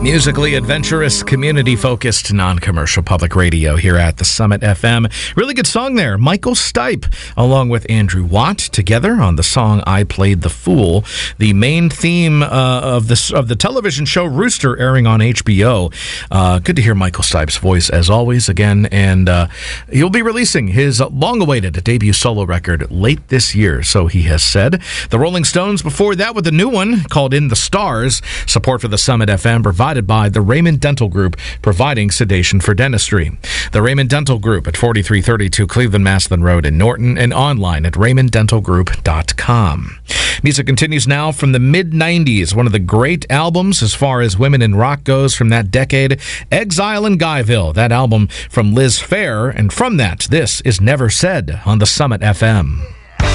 Musically adventurous, community-focused, non-commercial public radio here at the Summit FM. Really good song there. Michael Stipe, along with Andrew Watt, together on the song "I Played the Fool," the main theme of the television show Rooster, airing on HBO. Good to hear Michael Stipe's voice as always again, and he'll be releasing his long-awaited debut solo record late this year, so he has said. The Rolling Stones before that with a new one called "In the Stars." Support for the Summit FM provided by the Raymond Dental Group, providing sedation for dentistry. The Raymond Dental Group at 4332 Cleveland Maslin Road in Norton, and online at raymonddentalgroup.com. Music continues now from the mid-90s. One of the great albums as far as women in rock goes from that decade, Exile in Guyville, that album from Liz Phair. And from that, this is Never Said on the Summit FM.